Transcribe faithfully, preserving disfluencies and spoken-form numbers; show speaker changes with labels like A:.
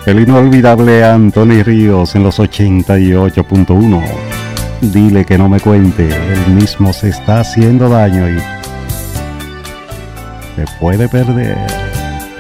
A: El inolvidable Anthony Ríos en los ochenta y ocho punto uno. Dile que no me cuente, él mismo se está haciendo daño y se puede perder.